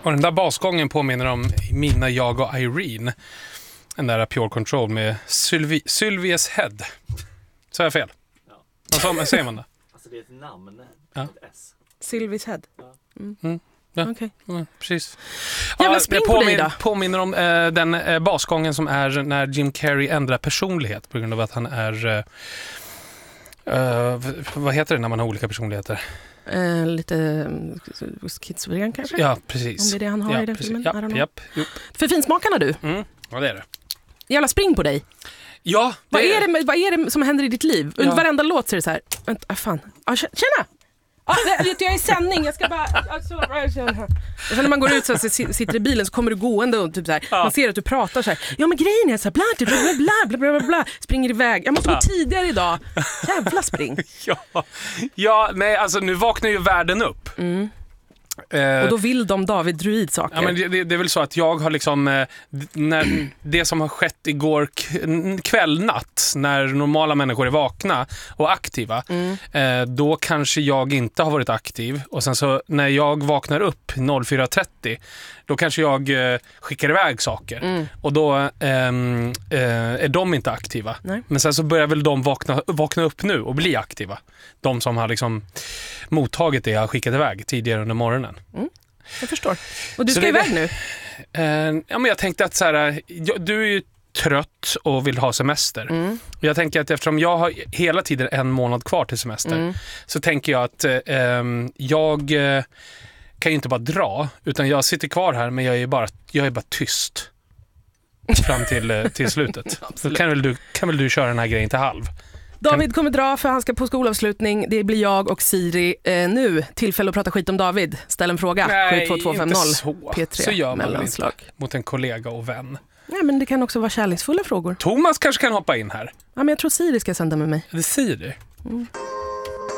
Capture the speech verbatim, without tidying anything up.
Och den där basgången påminner om Mina, jag och Irene. Den där Pure Control med Sylvi- Sylvies Head. Så är jag fel? Ja. Vad sa- säger man det? Alltså det är ett namn, Ja. ett S. Sylvies Head. Mm. Ja. Okej. Okay. Ja, precis. Jävla spring det på påmin- dig då. påminner om eh, den eh, basgången som är när Jim Carrey ändrar personlighet på grund av att han är... Eh, eh, vad heter det när man har olika personligheter? Eh, lite um, schizofren kanske? Ja, precis. Om det är det han har ja, i den precis. filmen. Ja, I don't know. japp, jupp. För finsmakarna du. Mm. Ja, det är det. Jävla spring på dig. Ja, det Vad är, det, vad är det som händer i ditt liv? Under Ja. varenda låt så är det så här. Vänta, ah, fan. Ah, tjena! Ah, vet du, jag är i sändning. Jag ska bara... Alltså, och sen när man går ut så här, så sitter i bilen så kommer du gående och typ så här, Ja. man ser att du pratar så här. Ja, men grejen är så här, bla, bla, bla, bla, bla, bla, bla, springer iväg. Jag måste gå Ja. tidigare idag. Jävla spring. Ja, ja, nej, alltså nu vaknar ju världen upp. Mm. Eh, Och då vill de David Druid saker. Ja, men det, det, det är väl så att jag har liksom eh, när det som har skett igår k- kväll natt när normala människor är vakna och aktiva, Mm. eh, då kanske jag inte har varit aktiv och sen så när jag vaknar upp fyra trettio då kanske jag eh, skickar iväg saker Mm. och då ehm, eh, är de inte aktiva. Nej. Men sen så börjar väl de vakna, vakna upp nu och bli aktiva. De som har liksom mottagit det jag har skickat iväg tidigare under morgonen. Jag förstår. Och du Så ska det- iväg nu? Eh, ja, men jag tänkte att så här, jag, du är ju trött och vill ha semester. Mm. Och jag tänker att eftersom jag har hela tiden en månad kvar till semester Mm. så tänker jag att eh, ehm, jag eh, kan ju inte bara dra utan jag sitter kvar här men jag är bara, jag är bara tyst fram till, eh, till slutet. Så kan väl, du, kan väl du köra den här grejen till halv? David kommer dra för han ska på skolavslutning. Det blir jag och Siri eh, nu. Tillfälle att prata skit om David. Ställ en fråga. Nej, sju två två fem noll inte så. P tre Så gör man väl mellanslag. inte mot en kollega och vän. Nej, men det kan också vara kärleksfulla frågor. Thomas kanske kan hoppa in här. Ja, men jag tror Siri ska sända med mig. Det säger det. Mm.